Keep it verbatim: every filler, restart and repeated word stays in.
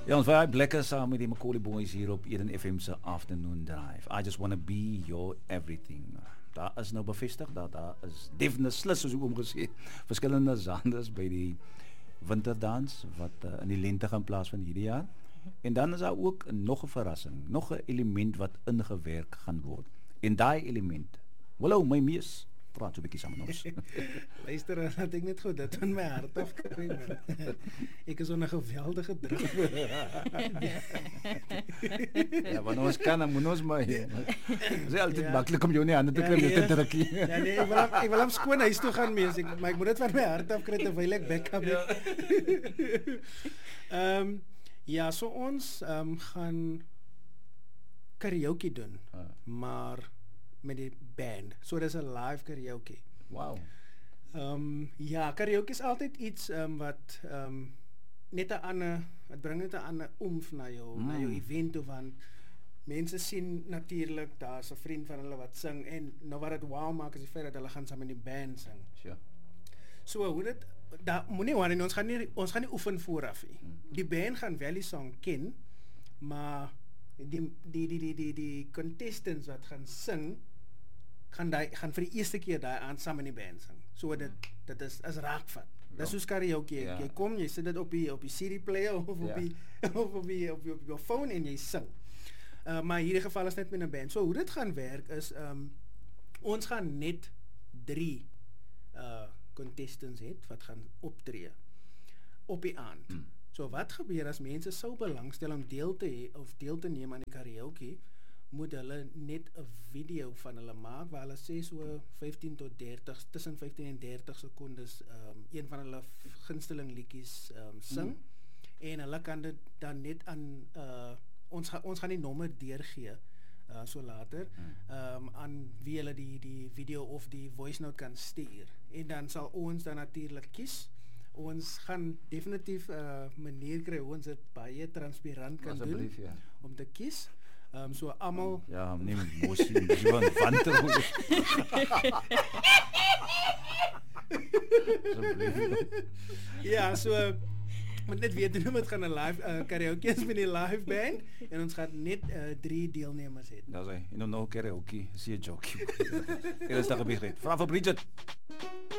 Ja, ons vaai lekker saam met die Macaulay Boys hier op Eden F M se Afternoon Drive. I just wanna be your everything. Daar is nou bevestig dat daar is definitief slis soos ek omgesê verskillende genres by die winterdans wat uh, in die lente gaan plaasvind hierdie jaar. En dan is daar ook nog 'n verrassing, nog 'n element wat ingewerk gaan word. En daai element, hallo my mees, praat so 'n bietjie saam met ons. Luister, laat ek net gou dit van my hart af kry, man. Ek is onder 'n geweldige druk. Ja, want ons kan en moet ons maar. Dit is altyd Ja. maklik om jou nie aan te kry met te druk. Ja, nee, ek wil hom, ek wil hom skoon huis toe gaan mees, ek, maar ek moet dit van my hart af kry terwyl ek backup het. Ehm ja, so ons um, gaan karaoke doen, Ah. maar met die band. So dis 'n live karaoke. Wow. Ehm um, ja, karaoke is altyd iets um, wat ehm um, net 'n ander, dit bring net 'n ander oomf na jou mm. na jou event toe, want mense sien natuurlik daar's 'n vriend van hulle wat sing, en nou wat dit wow maak is die feit dat hulle gaan saam met die band sing. Sure. So hoe dit daar moenie worry, ons gaan nie ons gaan nie oefen vooraf nie. Die band gaan wel die song ken, maar die die die die die die contestants wat gaan sing gaan daai gaan vir die eerste keer daai aan saam in die band sing. So dit dit is is raakvat. Dis soos karaoke. Ja. Jy kom, jy sit dit op die op die C D player of op Ja. die of op die op jou, op jou phone en jy sing. Uh, maar in hierdie geval is net met 'n band. So hoe dit gaan werk is um ons gaan net drie uh contestants het wat gaan optree op die aand. Hmm. So wat gebeur as mense sou belangstel om deel te hê of deel te neem aan die karaoke, moet hulle net 'n video van hulle maak waar hulle sê so vyftien tot dertig, tussen vyftien en dertig sekondes um, een van hulle gunsteling liedjies um, sing. Hmm. En hulle kan dit dan net aan uh, ons ga, ons gaan die nommer deurgee uh, so later um, aan wie hulle die die video of die voice note kan stuur, en dan sal ons dan natuurlik kies. Ons gaan definitief 'n uh, manier kry hoe ons dit baie transparant kan doen Ja. om te kies. Um, so almal Ja, neem mosie, Johan van ter ja, so moet net weet hoe dit gaan 'n live uh, karaoke is met die live band, en ons gaan net uh, drie deelnemers hê. Daar's hy. En dan nog karaoke, is 'n joke. Dit is daar gebeur. Vra vir Bridget.